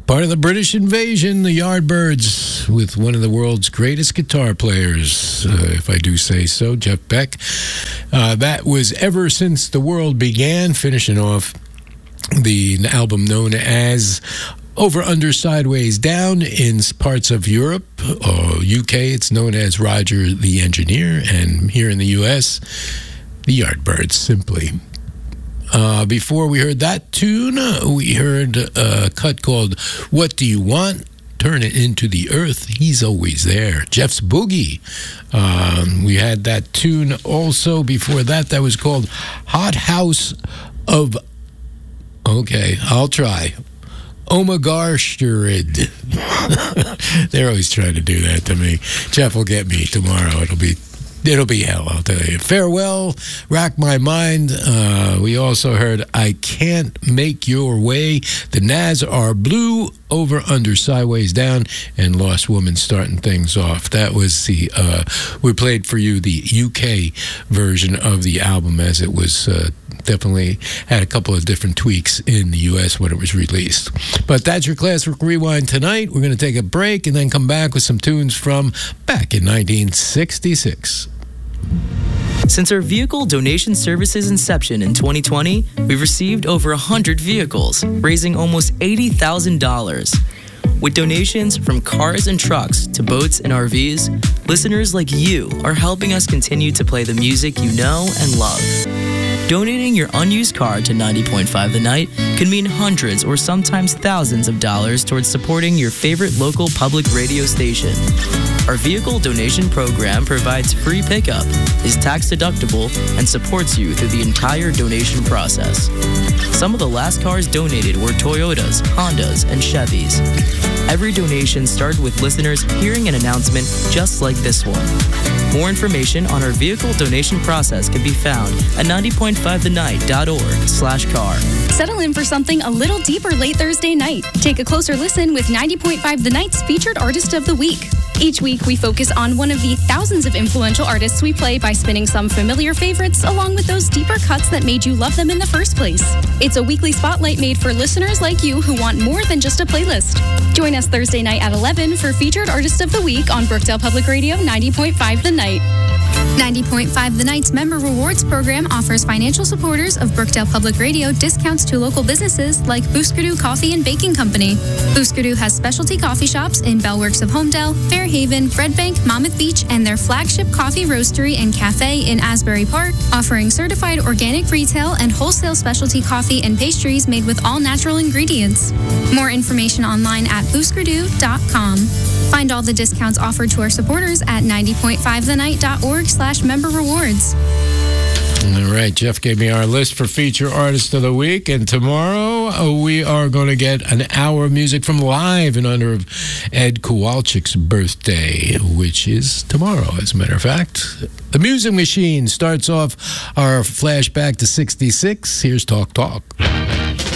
Part of the British invasion, the Yardbirds, with one of the world's greatest guitar players, if I do say so, Jeff Beck. That was Ever Since the World Began, finishing off the album known as Over, Under, Sideways, Down. In parts of Europe, UK, it's known as Roger the Engineer, and here in the US, the Yardbirds, simply. Before we heard that tune, we heard a cut called What Do You Want? Turn It Into the Earth. He's Always There. Jeff's Boogie. We had that tune also. Before that, that was called Hot House of... Okay, I'll try. Omegarshterid. They're always trying to do that to me. Jeff will get me tomorrow. It'll be hell, I'll tell you. Farewell, Rack My Mind. We also heard I Can't Make Your Way. The Nas Are Blue, Over, Under, Sideways, Down, and Lost Woman starting things off. That was the, we played for you the UK version of the album, as it was definitely had a couple of different tweaks in the US when it was released. But that's your Classic Rewind tonight. We're going to take a break and then come back with some tunes from back in 1966. Since our vehicle donation service's inception in 2020, we've received over 100 vehicles, raising almost $80,000. With donations from cars and trucks to boats and RVs, listeners like you are helping us continue to play the music you know and love. Donating your unused car to 90.5 The Night can mean hundreds or sometimes thousands of dollars towards supporting your favorite local public radio station. Our vehicle donation program provides free pickup, is tax deductible, and supports you through the entire donation process. Some of the last cars donated were Toyotas, Hondas, and Chevys. Every donation started with listeners hearing an announcement just like this one. More information on our vehicle donation process can be found at 90.5thenight.org/car. Settle in for something a little deeper late Thursday night. Take a closer listen with 90.5 The Night's featured artist of the week. Each week, we focus on one of the thousands of influential artists we play by spinning some familiar favorites along with those deeper cuts that made you love them in the first place. It's a weekly spotlight made for listeners like you who want more than just a playlist. Join us Thursday night at 11 for Featured Artist of the Week on Brookdale Public Radio 90.5 The Night. 90.5 The Night's Member Rewards Program offers financial supporters of Brookdale Public Radio discounts to local businesses like Booskerdoo Coffee and Baking Company. Booskerdoo has specialty coffee shops in Bellworks of Homedale, Fairhaven, Red Bank, Monmouth Beach, and their flagship coffee roastery and cafe in Asbury Park, offering certified organic retail and wholesale specialty coffee and pastries made with all natural ingredients. More information online at booskerdoo.com. Find all the discounts offered to our supporters at 90.5thenight.org/member rewards. All right, Jeff gave me our list for Feature Artist of the Week, and tomorrow we are going to get an hour of music from Live in honor of Ed Kowalczyk's birthday, which is tomorrow, as a matter of fact. The Music Machine starts off our flashback to 66. Here's Talk Talk.